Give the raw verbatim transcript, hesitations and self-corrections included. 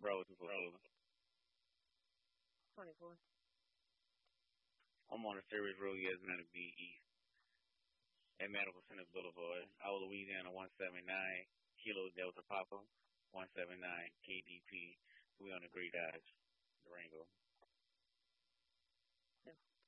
Road to Fulfilling. twenty-four. I'm on the service road, yes, man, to be east. At Medical Center Boulevard, our Louisiana one seventy-nine, Kilo Delta Papa, one seventy-nine, K D P. We on the Great Dodge, Durango.